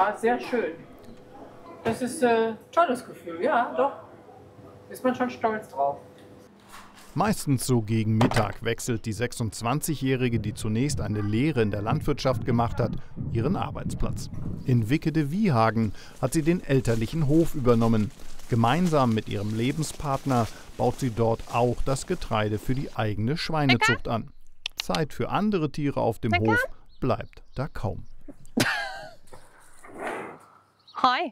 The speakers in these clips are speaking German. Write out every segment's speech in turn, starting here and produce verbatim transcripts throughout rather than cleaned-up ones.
Ja, sehr schön. Das ist ein äh, tolles Gefühl, ja, doch. Ist man schon stolz drauf. Meistens so gegen Mittag wechselt die sechsundzwanzigjährige, die zunächst eine Lehre in der Landwirtschaft gemacht hat, ihren Arbeitsplatz. In Wickede-Wiehagen hat sie den elterlichen Hof übernommen. Gemeinsam mit ihrem Lebenspartner baut sie dort auch das Getreide für die eigene Schweinezucht an. Zeit für andere Tiere auf dem Hof bleibt da kaum. Hi.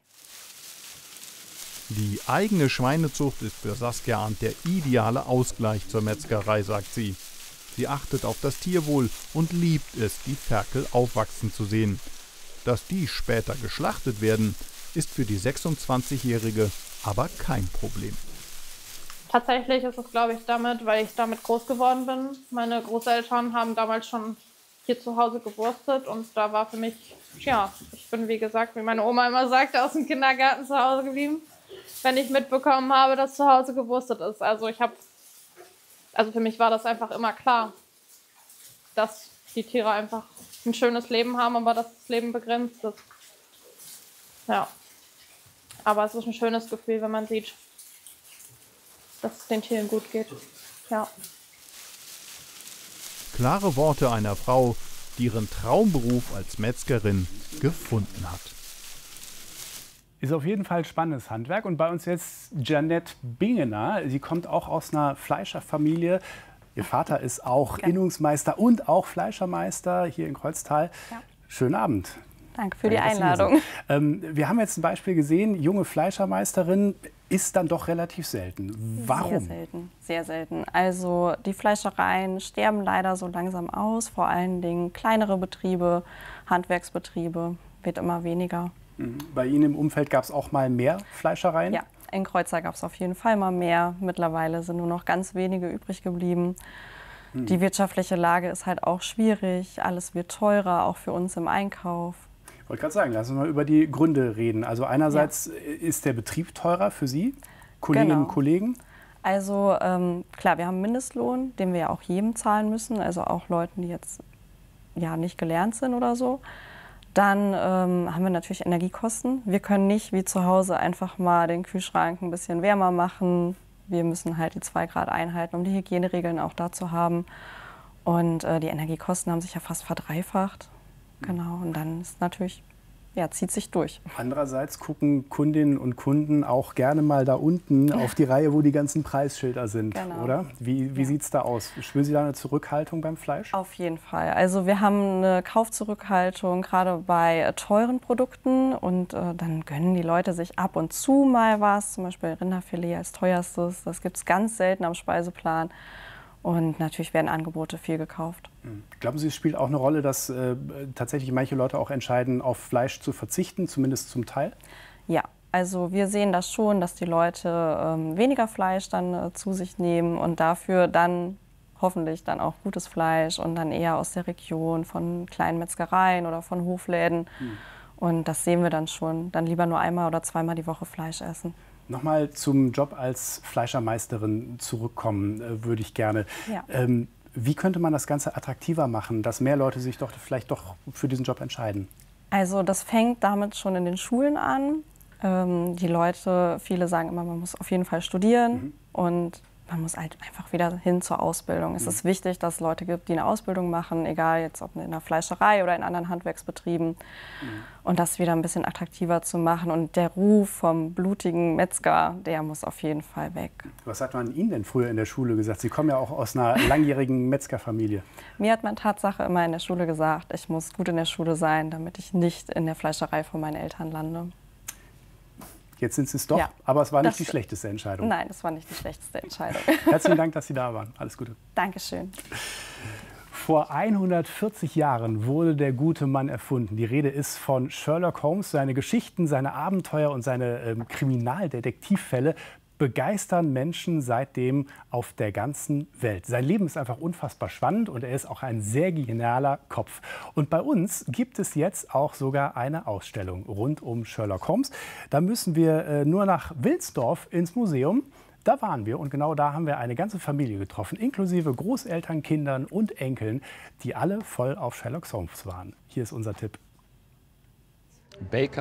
Die eigene Schweinezucht ist für Saskia Arndt der ideale Ausgleich zur Metzgerei, sagt sie. Sie achtet auf das Tierwohl und liebt es, die Ferkel aufwachsen zu sehen. Dass die später geschlachtet werden, ist für die sechsundzwanzigjährige aber kein Problem. Tatsächlich ist es, glaube ich, damit, weil ich damit groß geworden bin. Meine Großeltern haben damals schon hier zu Hause gewurstet und da war für mich, ja, ich bin, wie gesagt, wie meine Oma immer sagte, aus dem Kindergarten zu Hause geblieben, wenn ich mitbekommen habe, dass zu Hause gewurstet ist. Also ich habe, also für mich war das einfach immer klar, dass die Tiere einfach ein schönes Leben haben, aber dass das Leben begrenzt ist. Ja, aber es ist ein schönes Gefühl, wenn man sieht, dass es den Tieren gut geht. Ja. Klare Worte einer Frau, die ihren Traumberuf als Metzgerin gefunden hat. Ist auf jeden Fall ein spannendes Handwerk. Und bei uns jetzt Janette Bingener. Sie kommt auch aus einer Fleischerfamilie. Ihr Vater ist auch Gerne. Innungsmeister und auch Fleischermeister hier in Kreuztal. Ja. Schönen Abend. Danke für Danke, die dass Sie hier Einladung. sind. Ähm, wir haben jetzt ein Beispiel gesehen, junge Fleischermeisterin ist dann doch relativ selten. Warum? Sehr selten, sehr selten. Also die Fleischereien sterben leider so langsam aus. Vor allen Dingen kleinere Betriebe, Handwerksbetriebe, wird immer weniger. Bei Ihnen im Umfeld gab es auch mal mehr Fleischereien? Ja, in Kreuztal gab es auf jeden Fall mal mehr. Mittlerweile sind nur noch ganz wenige übrig geblieben. Hm. Die wirtschaftliche Lage ist halt auch schwierig. Alles wird teurer, auch für uns im Einkauf. Ich wollte gerade sagen, lassen wir mal über die Gründe reden. Also einerseits ja. ist der Betrieb teurer für Sie, Kolleginnen genau. und Kollegen? Also ähm, klar, wir haben einen Mindestlohn, den wir ja auch jedem zahlen müssen. Also auch Leuten, die jetzt ja nicht gelernt sind oder so. Dann ähm, haben wir natürlich Energiekosten. Wir können nicht wie zu Hause einfach mal den Kühlschrank ein bisschen wärmer machen. Wir müssen halt die zwei Grad einhalten, um die Hygieneregeln auch da zu haben. Und äh, die Energiekosten haben sich ja fast verdreifacht. Genau, und dann ist natürlich, ja, zieht sich durch. Andererseits gucken Kundinnen und Kunden auch gerne mal da unten auf die Reihe, wo die ganzen Preisschilder sind, genau. oder? Wie, wie ja. sieht es da aus? Spüren Sie da eine Zurückhaltung beim Fleisch? Auf jeden Fall. Also wir haben eine Kaufzurückhaltung, gerade bei äh, teuren Produkten. Und äh, dann gönnen die Leute sich ab und zu mal was, zum Beispiel Rinderfilet als teuerstes. Das gibt es ganz selten am Speiseplan. Und natürlich werden Angebote viel gekauft. Glauben Sie, es spielt auch eine Rolle, dass äh, tatsächlich manche Leute auch entscheiden, auf Fleisch zu verzichten, zumindest zum Teil? Ja, also wir sehen das schon, dass die Leute ähm, weniger Fleisch dann äh, zu sich nehmen und dafür dann hoffentlich dann auch gutes Fleisch und dann eher aus der Region von kleinen Metzgereien oder von Hofläden. Hm. Und das sehen wir dann schon. Dann lieber nur einmal oder zweimal die Woche Fleisch essen. Nochmal zum Job als Fleischermeisterin zurückkommen, äh, würde ich gerne. Ja. Ähm, wie könnte man das Ganze attraktiver machen, dass mehr Leute sich doch vielleicht doch für diesen Job entscheiden? Also das fängt damit schon in den Schulen an. Ähm, die Leute, viele sagen immer, man muss auf jeden Fall studieren mhm. und man muss halt einfach wieder hin zur Ausbildung. Es mhm. ist wichtig, dass es Leute gibt, die eine Ausbildung machen, egal jetzt ob in der Fleischerei oder in anderen Handwerksbetrieben. Mhm. Und das wieder ein bisschen attraktiver zu machen. Und der Ruf vom blutigen Metzger, der muss auf jeden Fall weg. Was hat man Ihnen denn früher in der Schule gesagt? Sie kommen ja auch aus einer langjährigen Metzgerfamilie. Mir hat man Tatsache immer in der Schule gesagt, ich muss gut in der Schule sein, damit ich nicht in der Fleischerei von meinen Eltern lande. Jetzt sind Sie es doch, ja, aber es war nicht das, die schlechteste Entscheidung. Nein, es war nicht die schlechteste Entscheidung. Herzlichen Dank, dass Sie da waren. Alles Gute. Dankeschön. Vor hundertvierzig Jahren wurde der gute Mann erfunden. Die Rede ist von Sherlock Holmes. Seine Geschichten, seine Abenteuer und seine ähm, Kriminaldetektivfälle begeistern Menschen seitdem auf der ganzen Welt. Sein Leben ist einfach unfassbar spannend und er ist auch ein sehr genialer Kopf. Und bei uns gibt es jetzt auch sogar eine Ausstellung rund um Sherlock Holmes. Da müssen wir äh, nur nach Wilsdorf ins Museum. Da waren wir und genau da haben wir eine ganze Familie getroffen, inklusive Großeltern, Kindern und Enkeln, die alle voll auf Sherlock Holmes waren. Hier ist unser Tipp. Baker